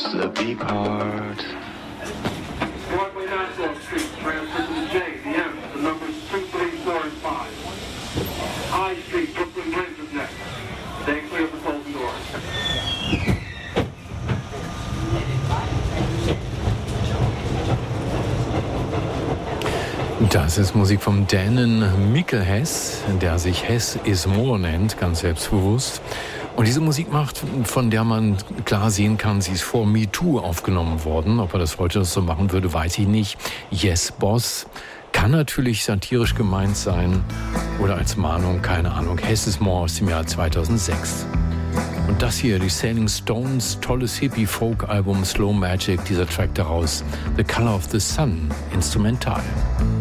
choose the B part. Broadway Nassau Street, transfer to the J, the M, the numbers 2, 3, 4, and 5. High Street, Brooklyn Bridge is next. Stay clear of the folding doors. Das ist Musik vom Dänen Mikkel Hess, der sich Hess is More nennt, ganz selbstbewusst. Und diese Musik macht, von der man klar sehen kann, sie ist vor MeToo aufgenommen worden. Ob er das heute so machen würde, weiß ich nicht. Yes, Boss kann natürlich satirisch gemeint sein oder als Mahnung, keine Ahnung. Hess is More aus dem Jahr 2006. Und das hier, die Sailing Stones, tolles Hippie-Folk-Album Slow Magic, dieser Track daraus, The Color of the Sun, instrumental.